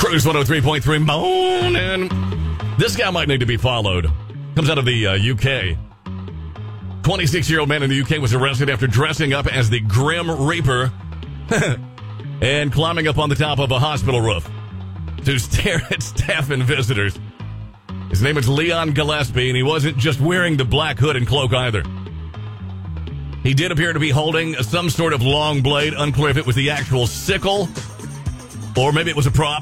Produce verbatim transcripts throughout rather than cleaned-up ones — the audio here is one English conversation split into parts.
Cruise one oh three point three morning. This guy might need to be followed. Comes out of the uh, U K. twenty-six-year-old man in the U K was arrested after dressing up as the Grim Reaper and climbing up on the top of a hospital roof to stare at staff and visitors. His name is Leon Gillespie, and he wasn't just wearing the black hood and cloak either. He did appear to be holding some sort of long blade. Unclear if it was the actual sickle or maybe it was a prop.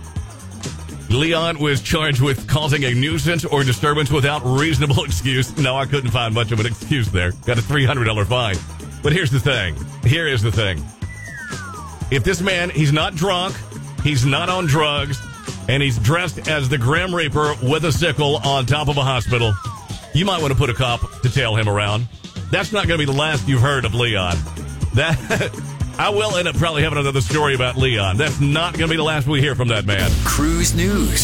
Leon was charged with causing a nuisance or disturbance without reasonable excuse. No, I couldn't find much of an excuse there. Got a three hundred dollars fine. But here's the thing. Here is the thing. If this man, he's not drunk, he's not on drugs, and he's dressed as the Grim Reaper with a sickle on top of a hospital, you might want to put a cop to tail him around. That's not going to be the last you've heard of Leon. That I will end up probably having another story about Leon. That's not going to be the last we hear from that man. Cruise News.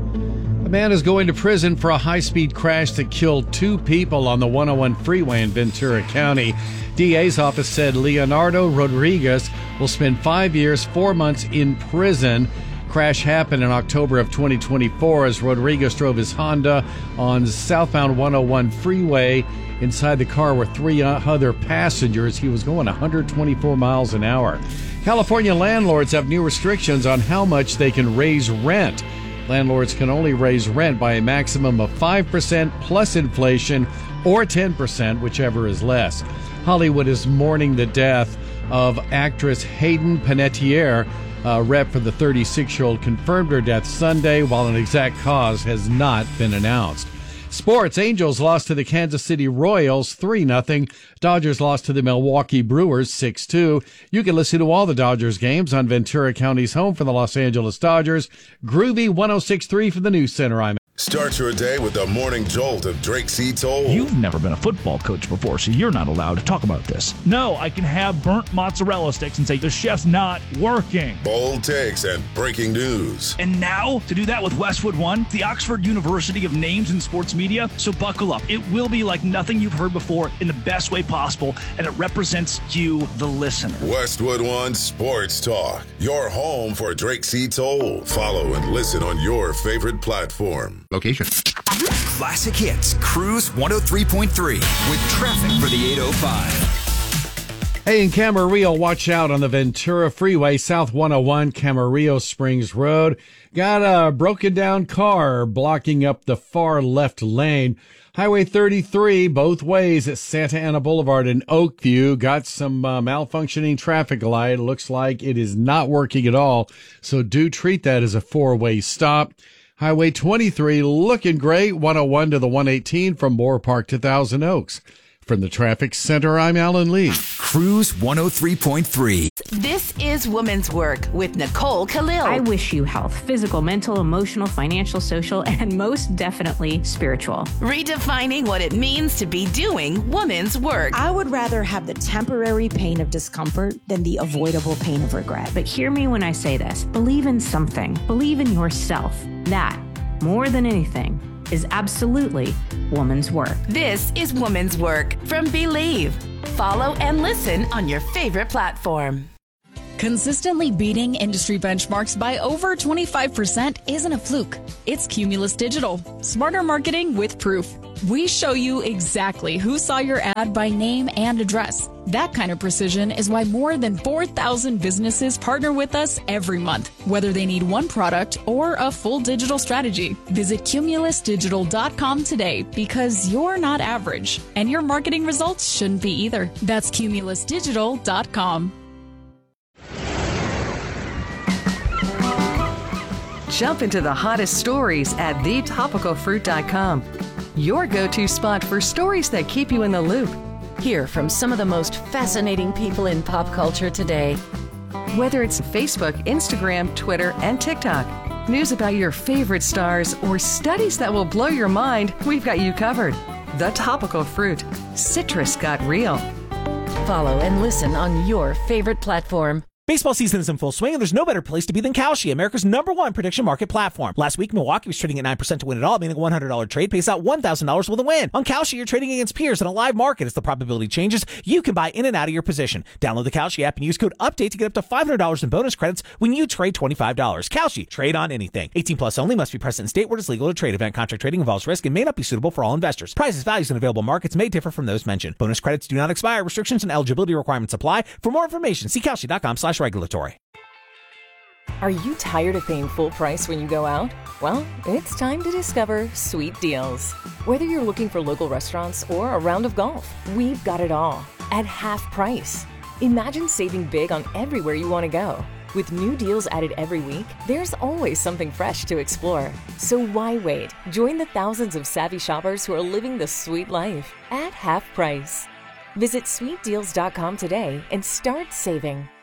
A man is going to prison for a high-speed crash that killed two people on the one oh one freeway in Ventura County. D A's office said Leonardo Rodriguez will spend five years, four months in prison. Crash happened in October of twenty twenty-four as Rodriguez drove his Honda on southbound one oh one freeway. Inside the car were three other passengers. He was going one hundred twenty-four miles an hour. California landlords have new restrictions on how much they can raise rent. Landlords can only raise rent by a maximum of five percent plus inflation or ten percent, whichever is less. Hollywood is mourning the death of actress Hayden Panettiere. A rep for the thirty-six-year-old confirmed her death Sunday, while an exact cause has not been announced. Sports, Angels lost to the Kansas City Royals three nothing. Dodgers lost to the Milwaukee Brewers six two. You can listen to all the Dodgers games on Ventura County's home for the Los Angeles Dodgers. Groovy one oh six point three for the News Center. I'm Start your day with the morning jolt of Drake C. Toll. You've never been a football coach before, so you're not allowed to talk about this. No, I can have burnt mozzarella sticks and say the chef's not working. Bold takes and breaking news. And now, to do that with Westwood One, the Oxford University of Names in Sports Media. So buckle up. It will be like nothing you've heard before in the best way possible, and it represents you, the listener. Westwood One Sports Talk, your home for Drake C. Toll. Follow and listen on your favorite platform. Location. Classic Hits, Cruise one oh three point three with traffic for the eight oh five. Hey, in Camarillo, watch out on the Ventura Freeway, South one oh one, Camarillo Springs Road. Got a broken down car blocking up the far left lane. Highway thirty-three, both ways at Santa Ana Boulevard in Oakview. Got some uh, malfunctioning traffic light. Looks like it is not working at all, so do treat that as a four-way stop. Highway twenty-three, looking great, one oh one to the one eighteen from Moore Park to Thousand Oaks. From the Traffic Center, I'm Alan Lee. Cruise one oh three point three. This is Women's Work with Nicole Khalil. I wish you health, physical, mental, emotional, financial, social, and most definitely spiritual. Redefining what it means to be doing women's work. I would rather have the temporary pain of discomfort than the avoidable pain of regret. But hear me when I say this. Believe in something. Believe in yourself. That, more than anything, is absolutely woman's work. This is Woman's Work from Believe. Follow and listen on your favorite platform. Consistently beating industry benchmarks by over twenty-five percent isn't a fluke. It's Cumulus Digital. Smarter marketing with proof. We show you exactly who saw your ad by name and address. That kind of precision is why more than four thousand businesses partner with us every month, whether they need one product or a full digital strategy. Visit cumulus digital dot com today because you're not average, and your marketing results shouldn't be either. That's cumulus digital dot com. Jump into the hottest stories at the topical fruit dot com. Your go-to spot for stories that keep you in the loop. Hear from some of the most fascinating people in pop culture today. Whether it's Facebook, Instagram, Twitter, and TikTok, news about your favorite stars, or studies that will blow your mind, we've got you covered. The Topical Fruit. Citrus got real. Follow and listen on your favorite platform. Baseball season is in full swing, and there's no better place to be than Kalshi, America's number one prediction market platform. Last week, Milwaukee was trading at nine percent to win it all, meaning a one hundred dollars trade pays out one thousand dollars with a win. On Kalshi, you're trading against peers in a live market. As the probability changes, you can buy in and out of your position. Download the Kalshi app and use code UPDATE to get up to five hundred dollars in bonus credits when you trade twenty-five dollars. Kalshi, trade on anything. eighteen plus only, must be present in state where it's legal to trade. Event contract trading involves risk and may not be suitable for all investors. Prices, values, and available markets may differ from those mentioned. Bonus credits do not expire. Restrictions and eligibility requirements apply. For more information, see Kalshi.com slash regulatory. Are you tired of paying full price when you go out? Well, it's time to discover Sweet Deals. Whether you're looking for local restaurants or a round of golf, we've got it all at half price. Imagine saving big on everywhere you want to go. With new deals added every week, there's always something fresh to explore. So why wait? Join the thousands of savvy shoppers who are living the sweet life at half price. Visit sweet deals dot com today and start saving.